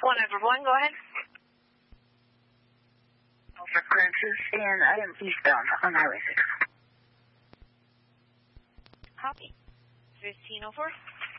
1 go ahead. For Francis, and I am eastbound on Highway 6. Copy. 1504.